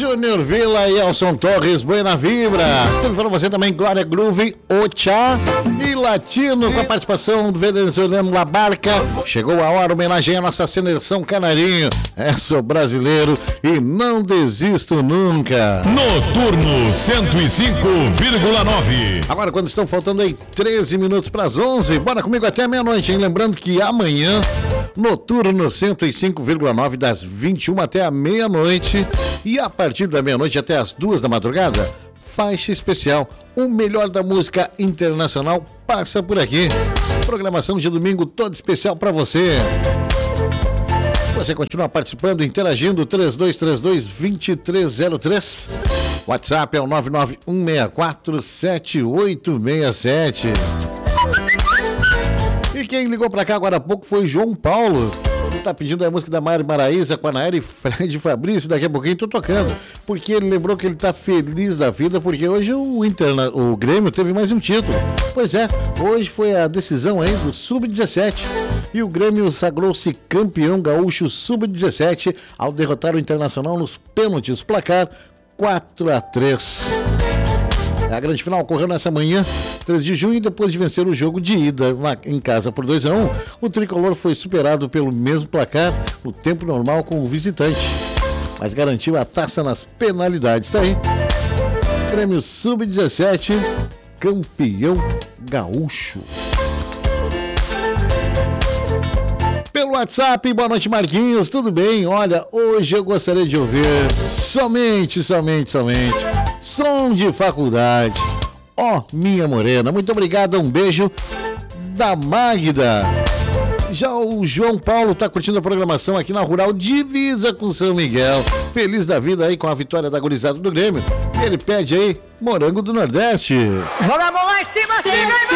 Júnior Vila e Elson Torres, Buena Vibra. Teve para você também Glória Groove, Ocha e Latino com a participação do venezuelano La Barca. Chegou a hora, homenagear a nossa seleção canarinho. Sou brasileiro e não desisto nunca. Noturno 105,9. Agora, quando estão faltando aí 13 minutos para as 11, bora comigo até meia-noite, hein? Lembrando que amanhã, Noturno 105,9, das 21 até a meia-noite. E a partir da meia-noite até as 2 da madrugada, faixa especial. O melhor da música internacional passa por aqui. Programação de domingo toda especial para você. Você continua participando, interagindo, 3232-2303. WhatsApp é o 991647867. E quem ligou pra cá agora há pouco foi o João Paulo. Ele tá pedindo a música da Mari Maraíza com a Naira e Fred Fabrício. Daqui a pouquinho tô tocando. Porque ele lembrou que ele tá feliz da vida, porque hoje o Grêmio teve mais um título. Pois é, hoje foi a decisão aí do Sub-17. E o Grêmio sagrou-se campeão gaúcho Sub-17 ao derrotar o Internacional nos pênaltis. Placar 4-3. A grande final ocorreu nessa manhã, 3 de junho, e depois de vencer o jogo de ida em casa por 2-1, o tricolor foi superado pelo mesmo placar no tempo normal com o visitante, mas garantiu a taça nas penalidades. Tá aí, Grêmio Sub-17, campeão gaúcho. Pelo WhatsApp, boa noite Marquinhos, tudo bem? Olha, hoje eu gostaria de ouvir somente som de faculdade. Ó, minha morena, muito obrigado, um beijo da Magda. Já o João Paulo tá curtindo a programação aqui na Rural Divisa com São Miguel. Feliz da vida aí com a vitória da gurizada do Grêmio. E ele pede aí Morango do Nordeste. Joga a mão lá em cima, cima!